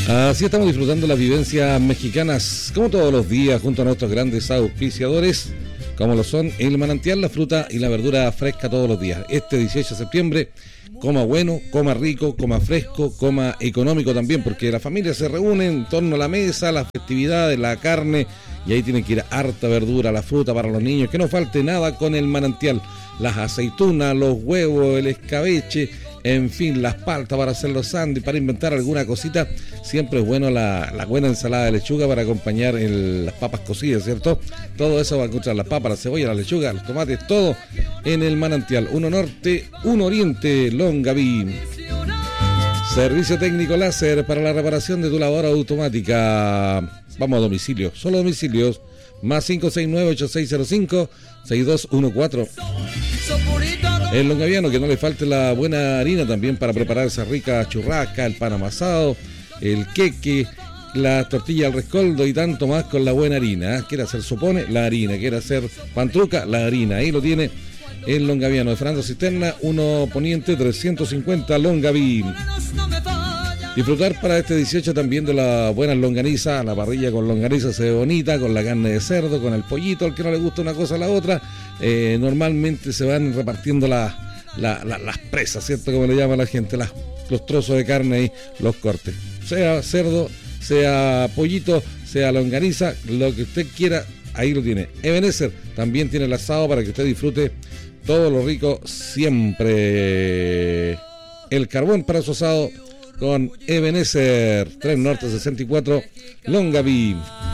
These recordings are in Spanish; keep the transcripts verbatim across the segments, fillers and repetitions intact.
Así estamos disfrutando las vivencias mexicanas, como todos los días, junto a nuestros grandes auspiciadores, como lo son el manantial, la fruta y la verdura fresca todos los días. Este dieciocho de septiembre, coma bueno, coma rico, coma fresco, coma económico también, porque la familia se reúne en torno a la mesa, las festividades, la carne, y ahí tienen que ir harta verdura, la fruta para los niños, que no falte nada con el manantial. Las aceitunas, los huevos, el escabeche, en fin, las paltas para hacer los sándwiches, para inventar alguna cosita. Siempre es bueno la, la buena ensalada de lechuga para acompañar el, las papas cocidas, ¿cierto? Todo eso va a encontrar, las papas, la cebolla, la lechuga, los tomates, todo en el manantial. Uno norte, uno oriente, Longaví. Servicio técnico láser para la reparación de tu lavadora automática. Vamos a domicilio, solo domicilios. Más cinco seis nueve, ocho seis cero cinco, seis dos uno cuatro. El longaviano, que no le falte la buena harina también para preparar esa rica churrasca, el pan amasado, el queque, la tortilla al rescoldo y tanto más con la buena harina. ¿eh? Quiere hacer sopone, la harina. Quiere hacer pantruca, la harina. Ahí lo tiene el longaviano de Fernando Cisterna, uno Poniente trescientos cincuenta, Longaví. Disfrutar para este dieciocho también de la buena longaniza. La parrilla con longaniza se ve bonita, con la carne de cerdo, con el pollito. Al que no le gusta una cosa a la otra, eh, normalmente se van repartiendo la, la, la, las presas, ¿cierto? Como le llama la gente, las, los trozos de carne y los cortes. Sea cerdo, sea pollito, sea longaniza, lo que usted quiera, ahí lo tiene. Ebenezer también tiene el asado para que usted disfrute todo lo rico siempre. El carbón para su asado con Ebenezer, tres Norte sesenta y cuatro, Longaví.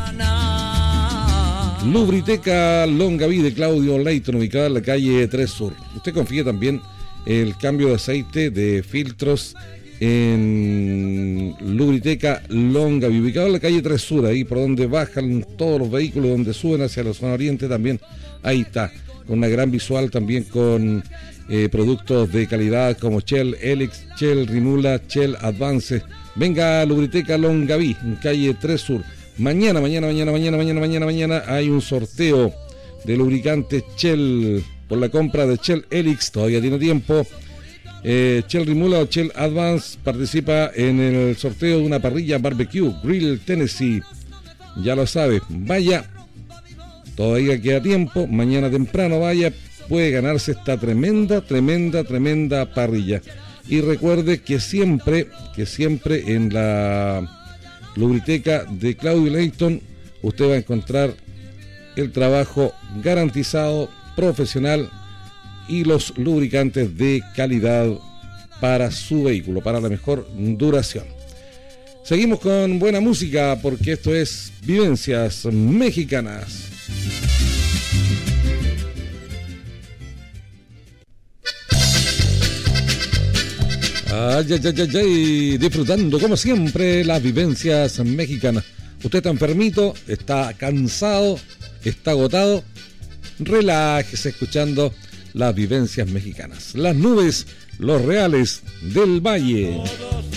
Lubriteca Longaví de Claudio Leighton, ubicada en la calle tres Sur. Usted confía también el cambio de aceite de filtros en Lubriteca Longaví, ubicado en la calle tres Sur, ahí por donde bajan todos los vehículos, donde suben hacia la zona oriente también, ahí está, con una gran visual también con Eh, productos de calidad como Shell Helix, Shell Rimula, Shell Advance. Venga a Lubriteca Longaví, en calle tres Sur. Mañana, mañana, mañana, mañana, mañana, mañana, mañana hay un sorteo de lubricantes Shell por la compra de Shell Helix. Todavía tiene tiempo. Eh, Shell Rimula o Shell Advance participa en el sorteo de una parrilla barbecue Grill Tennessee. Ya lo sabe, vaya. Todavía queda tiempo. Mañana temprano vaya. Puede ganarse esta tremenda, tremenda, tremenda parrilla. Y recuerde que siempre, que siempre en la Lubriteca de Claudio Leighton usted va a encontrar el trabajo garantizado, profesional y los lubricantes de calidad para su vehículo, para la mejor duración. Seguimos con buena música porque esto es Vivencias Mexicanas. Ay, ay, ay, ay, ay, disfrutando como siempre las vivencias mexicanas. Usted está enfermito, está cansado, está agotado, relájese escuchando las vivencias mexicanas. Las nubes, los reales del valle.